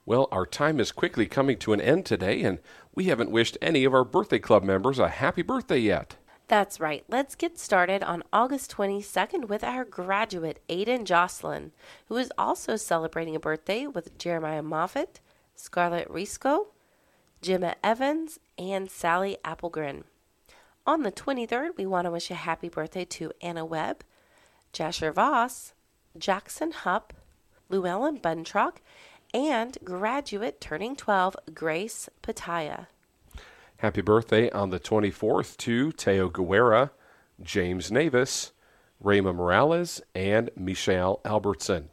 Well, our time is quickly coming to an end today, and we haven't wished any of our birthday club members a happy birthday yet. That's right. Let's get started on August 22nd with our graduate, Aiden Jocelyn, who is also celebrating a birthday with Jeremiah Moffitt, Scarlett Risco, Gemma Evans, and Sally Applegren. On the 23rd, we want to wish a happy birthday to Anna Webb, Jasher Voss, Jackson Hupp, Llewellyn Buntrock, and graduate turning 12, Grace Pataya. Happy birthday on the 24th to Teo Guerra, James Navis, Rayma Morales, and Michelle Albertson.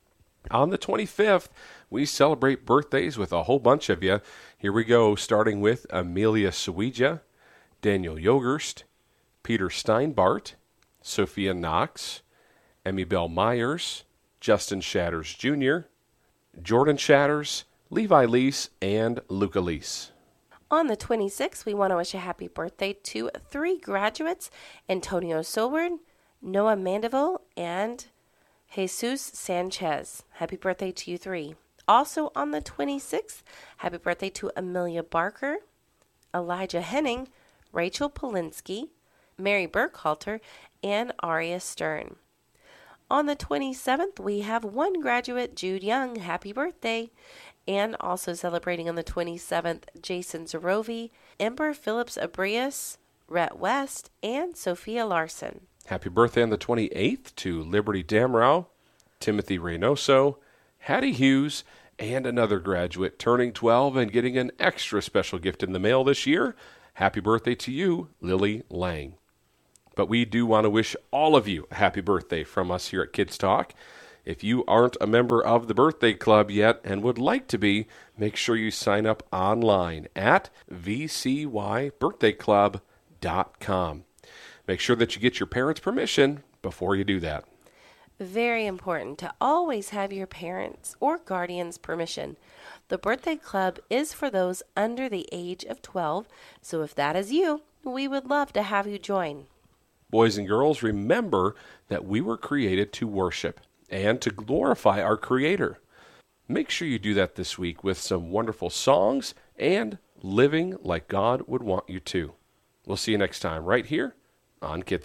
On the 25th, we celebrate birthdays with a whole bunch of you. Here we go, starting with Amelia Suija, Daniel Yogerst, Peter Steinbart, Sophia Knox, Emmy Bell Myers, Justin Shatters Jr., Jordan Shatters, Levi Lease, and Luca Lease. On the 26th, we want to wish a happy birthday to 3 graduates, Antonio Sobern, Noah Mandeville, and Jesus Sanchez. Happy birthday to you 3. Also on the 26th, happy birthday to Amelia Barker, Elijah Henning, Rachel Polinsky, Mary Burkhalter, and Aria Stern. On the 27th, we have 1 graduate, Jude Young. Happy birthday. And also celebrating on the 27th, Jason Zerovi, Ember Phillips Abrius, Rhett West, and Sophia Larson. Happy birthday on the 28th to Liberty Damrow, Timothy Reynoso, Hattie Hughes, and another graduate turning 12 and getting an extra special gift in the mail this year. Happy birthday to you, Lily Lang. But we do want to wish all of you a happy birthday from us here at Kids Talk. If you aren't a member of the birthday club yet and would like to be, make sure you sign up online at vcybirthdayclub.com. Make sure that you get your parents' permission before you do that. Very important to always have your parents' or guardians' permission. The birthday club is for those under the age of 12, so if that is you, we would love to have you join. Boys and girls, remember that we were created to worship and to glorify our Creator. Make sure you do that this week with some wonderful songs and living like God would want you to. We'll see you next time right here on Kids